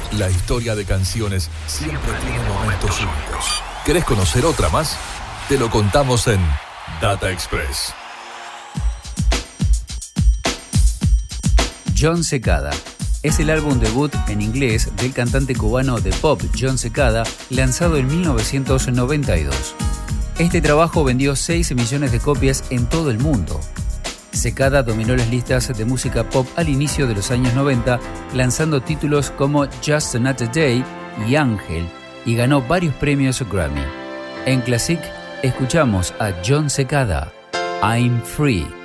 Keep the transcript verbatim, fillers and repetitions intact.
La historia de canciones siempre tiene momentos únicos. ¿Querés conocer otra más? Te lo contamos en Data Express. Jon Secada es el álbum debut en inglés del cantante cubano de pop Jon Secada, lanzado en mil novecientos noventa y dos. Este trabajo vendió seis millones de copias en todo el mundo. Secada dominó las listas de música pop al inicio de los años noventa, lanzando títulos como Just Another Day y Ángel, y ganó varios premios Grammy. En Classic escuchamos a Jon Secada, I'm Free.